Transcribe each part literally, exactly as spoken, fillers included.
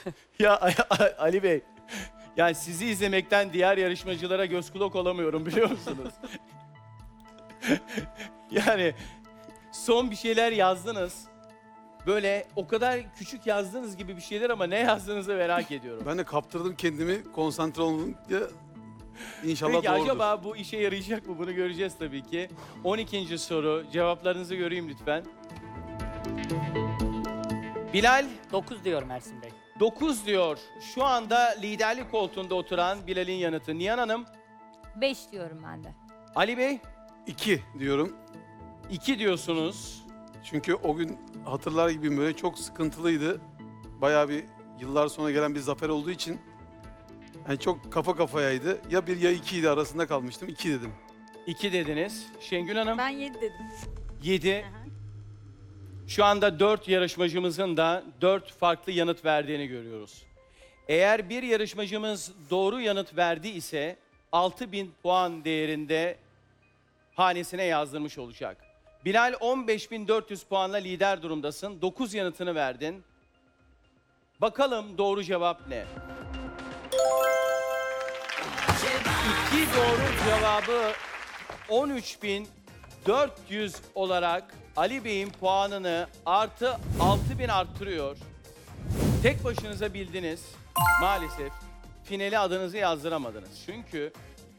Ya Ali Bey, yani sizi izlemekten diğer yarışmacılara göz kulak olamıyorum biliyor musunuz? Yani son bir şeyler yazdınız. Böyle o kadar küçük yazdığınız gibi bir şeyler ama ne yazdığınızı merak ediyorum. Ben de kaptırdım kendimi, konsantre olunca inşallah Peki doğrudur. acaba bu işe yarayacak mı? Bunu göreceğiz tabii ki. on ikinci soru. Cevaplarınızı göreyim lütfen. Bilal dokuz diyorum Ersin Bey. dokuz diyor. Şu anda liderlik koltuğunda oturan Bilal'in yanıtı. Nihan Hanım, beş diyorum ben de. Ali Bey İki diyorum. iki diyorsunuz. Çünkü o gün hatırlar gibi böyle çok sıkıntılıydı. Bayağı bir yıllar sonra gelen bir zafer olduğu için yani çok kafa kafayaydı. Ya bir ya ikiydi, arasında kalmıştım. İki dedim. iki dediniz. Şengül Hanım Ben yedi dedim. yedi. Şu anda dört yarışmacımızın da dört farklı yanıt verdiğini görüyoruz. Eğer bir yarışmacımız doğru yanıt verdi ise altı bin puan değerinde hanesine yazdırmış olacak. Bilal on beş bin dört yüz puanla lider durumdasın. dokuz yanıtını verdin. Bakalım doğru cevap ne? İki doğru cevabı on üç bin dört yüz olarak Ali Bey'in puanını artı altı bin arttırıyor. Tek başınıza bildiniz. Maalesef finale adınızı yazdıramadınız. Çünkü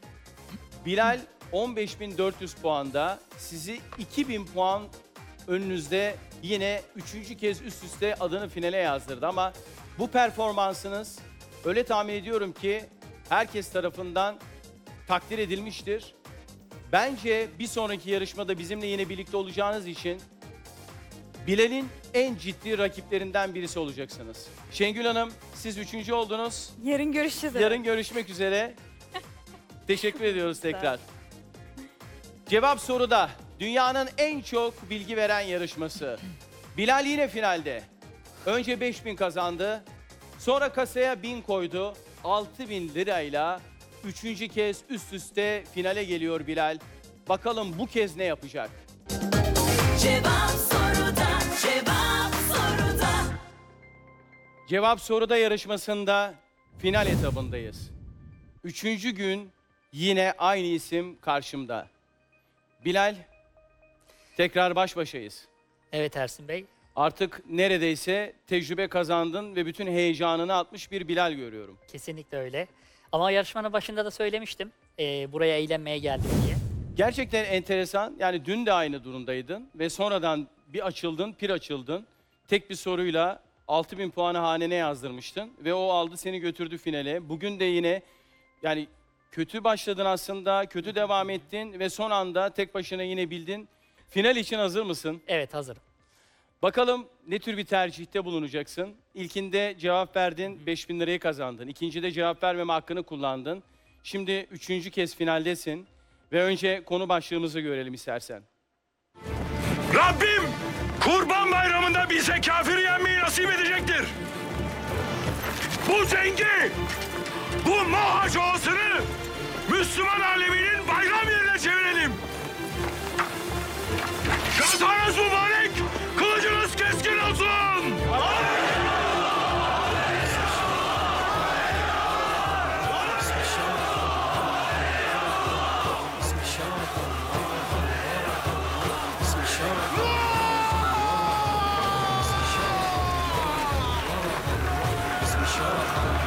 Bilal on beş bin dört yüz puanda, sizi iki bin puan önünüzde yine üçüncü kez üst üste adını finale yazdırdı. Ama bu performansınız öyle tahmin ediyorum ki herkes tarafından takdir edilmiştir. Bence bir sonraki yarışmada bizimle yine birlikte olacağınız için Bilal'in en ciddi rakiplerinden birisi olacaksınız. Şengül Hanım, siz üçüncü oldunuz. Yarın görüşeceğiz. Yarın görüşmek üzere. Teşekkür ediyoruz tekrar. Cevap soruda. Dünyanın en çok bilgi veren yarışması. Bilal yine finalde. Önce beş bin kazandı. Sonra kasaya bin koydu. altı bin lirayla üçüncü kez üst üste finale geliyor Bilal. Bakalım bu kez ne yapacak? Cevap soruda, cevap soruda. Cevap soruda yarışmasında final etabındayız. Üçüncü gün yine aynı isim karşımda. Bilal, tekrar baş başayız. Evet Ersin Bey. Artık neredeyse tecrübe kazandın ve bütün heyecanını atmış bir Bilal görüyorum. Kesinlikle öyle. Ama yarışmanın başında da söylemiştim. eee, buraya eğlenmeye geldim diye. Gerçekten enteresan. Yani dün de aynı durumdaydın ve sonradan bir açıldın, pir açıldın. Tek bir soruyla altı bin puanı hanene yazdırmıştın ve o aldı seni götürdü finale. Bugün de yine yani kötü başladın aslında, kötü devam ettin ve son anda tek başına yine bildin. Final için hazır mısın? Evet hazırım. Bakalım ne tür bir tercihte bulunacaksın? İlkinde cevap verdin, beş bin lirayı kazandın. İkincide cevap vermeme hakkını kullandın. Şimdi üçüncü kez finaldesin. Ve önce konu başlığımızı görelim istersen. Rabbim Kurban Bayramı'nda bize kafiri yenmeyi nasip edecektir. Bu zengi, bu Mohaç Ovası'nı Müslüman aleminin bayram yerine çevirelim. Gazanız mübarek